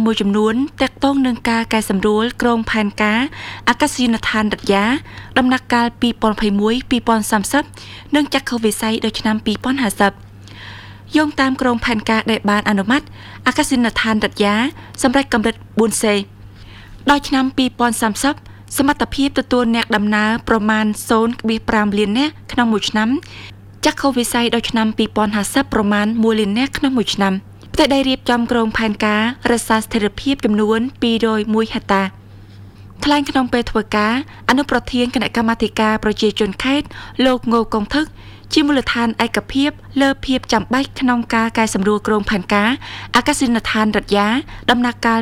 មួយចំនួនតាក់ទងនឹងការកែសម្រួលក្រុងផែនការអាកាសយានដ្ឋានរដ្ឋាដំណាក់កាល2021-2030និងចក្ខុវិស័យដល់ឆ្នាំ2050យោងតាមក្រុងផែនការដែលបានអនុម័តអាកាសយានដ្ឋានរដ្ឋាសម្រាប់កម្រិត 4C ដល់ឆ្នាំ2030សមត្ថភាពទទួលអ្នកដំណើរប្រមាណ 0.5 លាននាក់ក្នុងមួយឆ្នាំចក្ខុវិស័យដល់ឆ្នាំ2050ប្រមាណ 1 លាននាក់ក្នុងមួយឆ្នាំផ្ទៃដីរៀបចំក្រុងផែនការរក្សាស្ថិរភាពចំនួន201ហិកតាថ្លែងក្នុងពេលធ្វើការអនុប្រធានគណៈកម្មាធិការប្រជាជនខេត្តលោកងូកុងថឹកជាមូលដ្ឋានឯកភាពលើភាពចាំបាច់ក្នុងការកែសម្រួលក្រុងផែនការអាកាសយានដ្ឋានរដ្ឋាដំណាក់កាល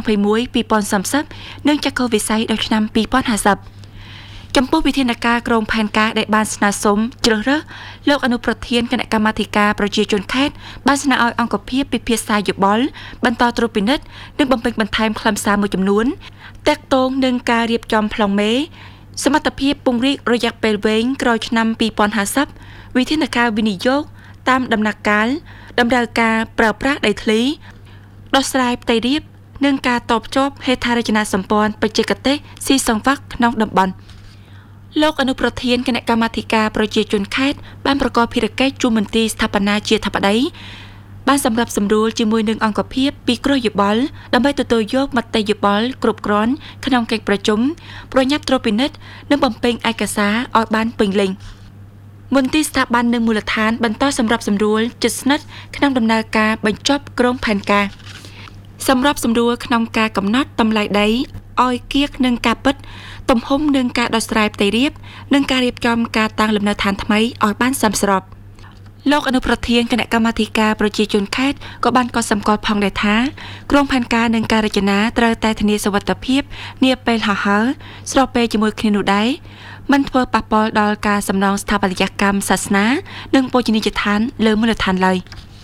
2021-2030និងចក្ខុវិស័យដល់ឆ្នាំ2050ចំពោះវិធានការក្រុងផែនការដែលបានស្នើសុំជ្រើសរើសលោកអនុប្រធានគណៈកម្មាធិការប្រជាជនខេត្តបានស្នើឲ្យអង្គភាពពិភាក្សាយោបល់បន្តត្រួតពិនិត្យនិងបំពេញបន្ថែមខ្លឹមសារមួយចំនួនតាក់ទងនឹងការរៀបចំប្លង់មេសមត្ថភាពពង្រីករយៈពេលវែងក្រោយឆ្នាំ2050វិធានការវិនិយោគតាមដំណាក់កាលតម្រូវការប្រើប្រាស់ដីធ្លីដោះស្រាយផ្ទៃរាបនិងការតបជាប់ហេដ្ឋារចនាសម្ព័ន្ធបច្ចេកទេសស៊ីសង្វាក់ក្នុងតំបន់លោកអនុប្រធានគណៈកម្មាធិការប្រជាជនខេត្តបានប្រកបភារកិច្ចជួបមន្ទីរស្ថាបនាជាធិបតីបានសម្រាប់សម្រួលជាមួយនឹងអង្គភាពពីគ្រោះយោបល់ដើម្បីទទួលយកមតិយោបល់គ្រប់គ្រាន់ក្នុងកិច្ចប្រជុំប្រញាប់ត្រួតពិនិត្យនិងបំពេញឯកសារឲ្យបានពេញលេញមន្ទីរស្ថាប័ននិងមូលដ្ឋានបន្តសម្រាប់សម្រួលជិតស្និទ្ធក្នុងដំណើរការបញ្ចប់ក្រុងផែនការសម្រាប់សម្រួលក្នុងការកំណត់តម្លៃដីឲ្យគៀកនឹងការពិតទំហំនិងការដោះស្រាយផ្ទៃរាបនិងការរៀបចំការតាំងលំនៅឋានថ្មីឲ្យបានសមស្របលោកអនុប្រធានគណៈកម្មាធិការប្រជាជនខេត្តក៏បានកត់សម្គាល់ផងដែរថាក្រុងផែនការនិងការរចនាត្រូវតែធានាសុវត្ថិភាពនាពេលហោះហើរស្របពេលជាមួយគ្នានោះដែរមិនធ្វើប៉ះពាល់ដល់ការសំណងស្ថាបត្យកម្មសាសនានិងបូជនីយដ្ឋានលើមូលដ្ឋានឡើយ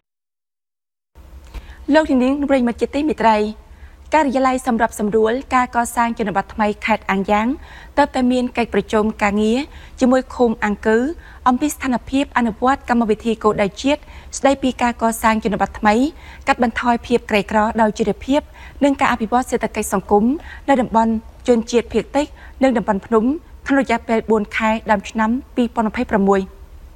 លោកនាងប្រិយមិត្តជាទីមេត្រីការិយាល័យសម្រាប់សម្រួលការកសាងជនបទថ្មីខេត្តអាំងយ៉ាងទើបតែមានកិច្ចប្រជុំការងារជាមួយឃុំអង្គរអំពីស្ថានភាពអនុវត្តកម្មវិធីគោលដៅជាតិស្ដីពីការកសាងជនបទថ្មីកាត់បន្ថយភាពក្រីក្រដោយជីវភាពនិងការអភិវឌ្ឍសេដ្ឋកិច្ចសង្គមនៅតំបន់ជនជាតិភាគតិចនិងតំបន់ភ្នំក្នុងរយៈពេល4ខែដើមឆ្នាំ2026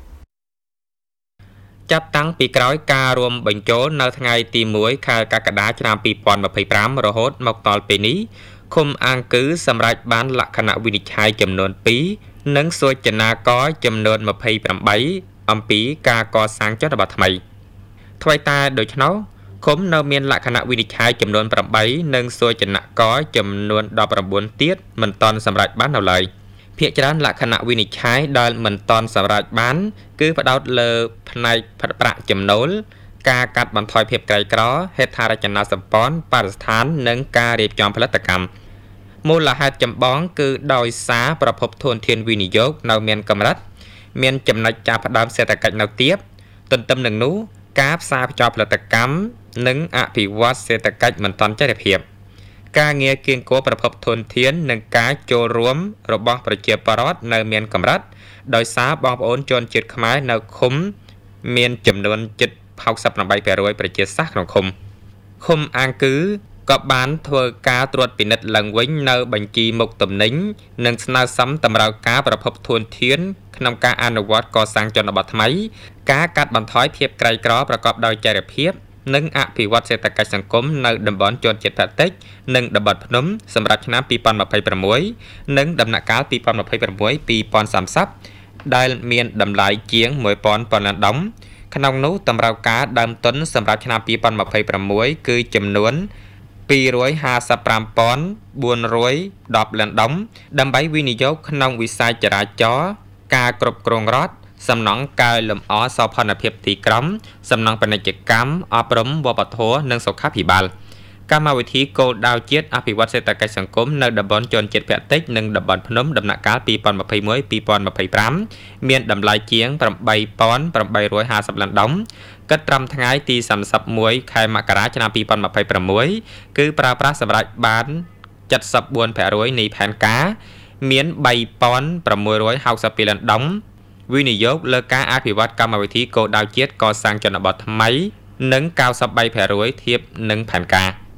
ចាប់តាំងពីក្រោយការរួមបញ្ចូលនៅថ្ងៃទី1ខែកក្កដាឆ្នាំ2025រហូតមកដល់ពេលនេះឃុំអង្គរសម្រេចបានលក្ខណៈវិនិច្ឆ័យចំនួន2និងសូចនាករចំនួន28អំពីការកសាងជនបទថ្មីថ្មីតែដូច្នោះឃុំនៅមានលក្ខណៈវិនិច្ឆ័យចំនួន8និងសូចនាករចំនួន19ទៀតមិនទាន់សម្រេចបាននៅឡើយភាគច្រើនលក្ខណៈវិនិច្ឆ័យដែលមិនទាន់សម្រេចបានគឺផ្ដោតលើផ្នែកផិតប្រាក់ចំណូលការកាត់បន្ថយភាពក្រីក្រហេដ្ឋារចនាសម្ព័ន្ធបរិស្ថាននិងការរៀបចំផលិតកម្មមូលហេតុចម្បងគឺដោយសារប្រភពធនធានវិនិយោគនៅមានកម្រិតមានចំណុចចាប់ផ្ដើមសេដ្ឋកិច្ចនៅទាបទន្ទឹមនឹងនោះការផ្សារភ្ជាប់ផលិតកម្មនិងអភិវឌ្ឍសេដ្ឋកិច្ចមិនទាន់ចីរភាពការងារគៀងគរប្រភពធនធាននិងការចូលរួមរបស់ប្រជាពលរដ្ឋនៅមានកម្រិតដោយសារបងប្អូនជនជាតិខ្មែរនៅឃុំមានចំនួនជិត 68% ប្រជាសាស្ត្រក្នុងឃុំអង្គរក៏បានធ្វើការត្រួតពិនិត្យឡើងវិញនៅបញ្ជីមុខទំនិញនិងស្នើសុំតម្រូវការប្រភពធនធានក្នុងការអនុវត្តកសាងជនបទថ្មីការកាត់បន្ថយភាពក្រីក្រប្រកបដោយចីរភាពនិងអភិវឌ្ឍសេដ្ឋកិច្ចសង្គមនៅតំបន់ជនជាតិភាគតិចនិងតំបន់ភ្នំសម្រាប់ឆ្នាំ2026និងដំណាក់កាល2026-2030ដែលមានតម្លៃជាង 1000 លានដុល្លារក្នុងនោះតម្រូវការដើមទុនសម្រាប់ឆ្នាំ2026គឺចំនួន 255,410 លានដុល្លារដើម្បីវិនិយោគក្នុងវិស័យចរាចរណ៍ការគ្រប់គ្រងរដ្ឋសំណង់កែលម្អសោភ័ណភាពទីក្រុងសំណង់ពាណិជ្ជកម្មអប់រំវប្បធម៌និងសុខាភិបាលកម្មវិធីគោលដៅជាតិអភិវឌ្ឍសេដ្ឋកិច្ចសង្គមនៅតំបន់ជនជាតិភាគតិចនិងតំបន់ភ្នំដំណាក់កាល2021-2025មានតម្លៃជាង 8,850 លានដុល្លារគិតត្រឹមថ្ងៃទី31ខែមករាឆ្នាំ2026គឺប្រើប្រាស់សម្រាប់បាន 74% នៃផែនការមាន 3,662 លានដុល្លារវិនិយោគលើការអភិវឌ្ឍកម្មវិធីគោលដៅជាតិកសាងជនបទថ្មីនិង 93% ធៀបនឹងផែនការ